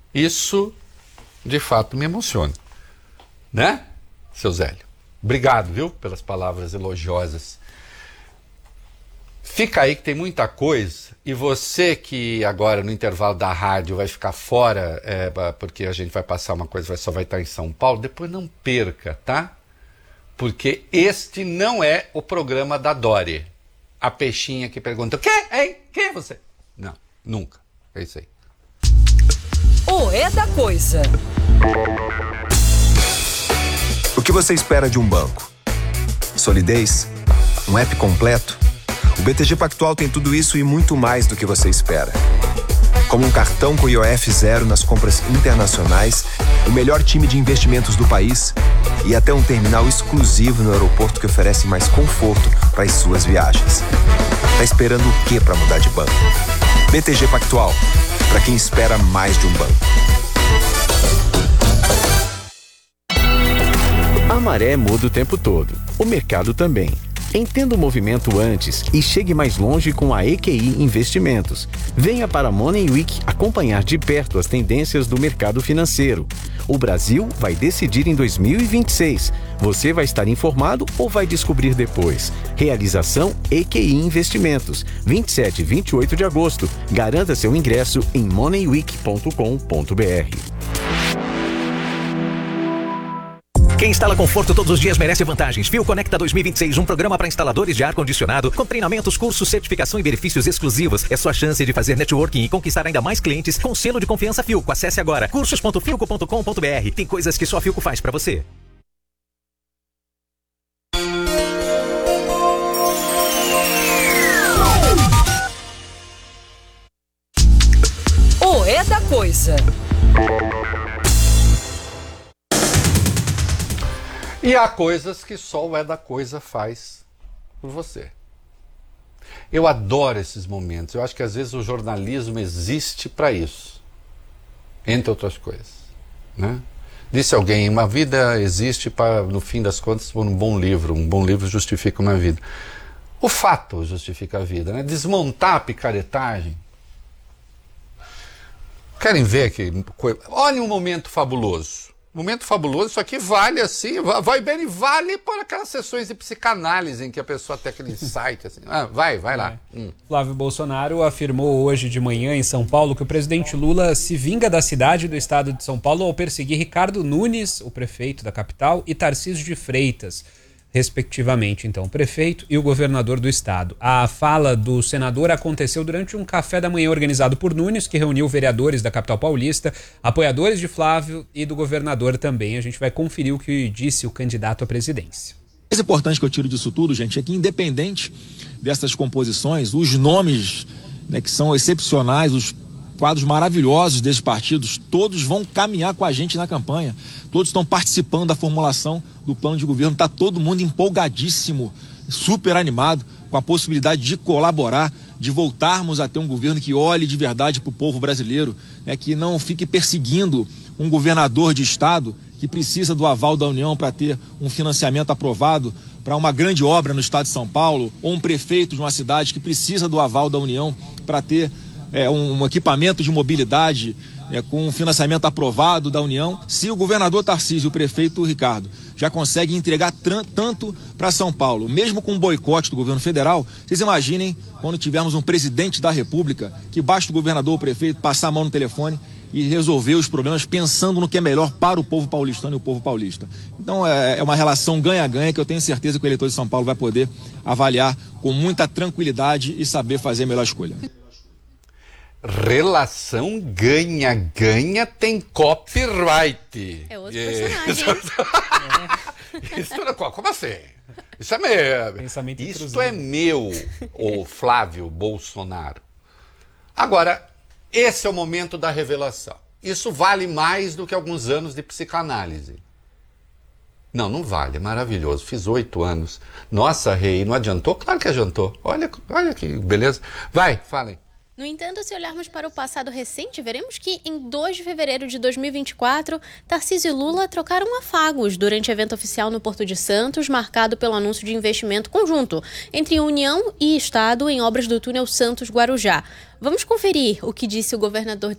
Isso, de fato, me emociona. Né, seu Zélio? Obrigado, viu, pelas palavras elogiosas. Fica aí que tem muita coisa, e você que agora no intervalo da rádio vai ficar fora, porque a gente vai passar uma coisa, só vai estar em São Paulo, depois não perca, tá? Porque este não é o programa da Dori. A peixinha que pergunta, o quê? Hein? Quem é você? Não, nunca. É isso aí. O É da Coisa. O que você espera de um banco? Solidez? Um app completo? O BTG Pactual tem tudo isso e muito mais do que você espera. Como um cartão com IOF zero nas compras internacionais, o melhor time de investimentos do país e até um terminal exclusivo no aeroporto que oferece mais conforto para as suas viagens. Tá esperando o quê para mudar de banco? BTG Pactual, para quem espera mais de um banco. A maré muda o tempo todo, o mercado também. Entenda o movimento antes e chegue mais longe com a EQI Investimentos. Venha para a Money Week acompanhar de perto as tendências do mercado financeiro. O Brasil vai decidir em 2026. Você vai estar informado ou vai descobrir depois? Realização EQI Investimentos, 27 e 28 de agosto. Garanta seu ingresso em moneyweek.com.br. Quem instala conforto todos os dias merece vantagens. Fio Conecta 2026, um programa para instaladores de ar-condicionado, com treinamentos, cursos, certificação e benefícios exclusivos. É sua chance de fazer networking e conquistar ainda mais clientes com selo de confiança Filco. Acesse agora cursos.filco.com.br. Tem coisas que só a Filco faz para você. O É da Coisa. E há coisas que só o É da Coisa faz por você. Eu adoro esses momentos. Eu acho que às vezes o jornalismo existe para isso. Entre outras coisas. Né? Disse alguém, uma vida existe para, no fim das contas, por um bom livro. Um bom livro justifica uma vida. O fato justifica a vida. Né? Desmontar a picaretagem. Querem ver que... Olhem um momento fabuloso. Momento fabuloso, isso aqui vale assim, vai bem, vale por aquelas sessões de psicanálise em que a pessoa tem aquele site assim, vai lá. Flávio Bolsonaro afirmou hoje de manhã em São Paulo que o presidente Lula se vinga da cidade e do estado de São Paulo ao perseguir Ricardo Nunes, o prefeito da capital, e Tarcísio de Freitas, respectivamente, então, o prefeito e o governador do estado. A fala do senador aconteceu durante um café da manhã organizado por Nunes, que reuniu vereadores da capital paulista, apoiadores de Flávio e do governador também. A gente vai conferir o que disse o candidato à presidência. O mais importante que eu tiro disso tudo, gente, é que independente dessas composições, os nomes, né, que são excepcionais, os quadros maravilhosos desses partidos, todos vão caminhar com a gente na campanha. Todos estão participando da formulação do plano de governo. Está todo mundo empolgadíssimo, super animado com a possibilidade de colaborar, de voltarmos a ter um governo que olhe de verdade para o povo brasileiro, né, que não fique perseguindo um governador de estado que precisa do aval da União para ter um financiamento aprovado para uma grande obra no estado de São Paulo, ou um prefeito de uma cidade que precisa do aval da União para ter um equipamento de mobilidade com um financiamento aprovado da União. Se o governador Tarcísio e o prefeito Ricardo já conseguem entregar tanto para São Paulo, mesmo com um boicote do governo federal, vocês imaginem quando tivermos um presidente da República que basta o governador ou o prefeito passar a mão no telefone e resolver os problemas pensando no que é melhor para o povo paulistano e o povo paulista. Então é uma relação ganha-ganha que eu tenho certeza que o eleitor de São Paulo vai poder avaliar com muita tranquilidade e saber fazer a melhor escolha. Relação ganha-ganha tem copyright. É outro personagem. Como assim? Isso é meu. Pensamento Isso intrusivo. é meu, o Flávio Bolsonaro. Agora, esse é o momento da revelação. Isso vale mais do que alguns anos de psicanálise. Não vale, é maravilhoso. Fiz 8 anos. Nossa, Rei, não adiantou? Claro que adiantou. Olha que beleza. Vai, falem. No entanto, se olharmos para o passado recente, veremos que em 2 de fevereiro de 2024, Tarcísio e Lula trocaram afagos durante evento oficial no Porto de Santos, marcado pelo anúncio de investimento conjunto entre União e Estado em obras do túnel Santos-Guarujá. Vamos conferir o que disse o governador